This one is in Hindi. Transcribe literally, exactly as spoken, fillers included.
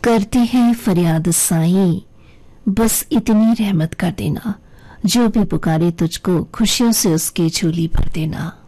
करते हैं फरियाद साईं, बस इतनी रहमत कर देना, जो भी पुकारे तुझको खुशियों से उसकी झोली भर देना।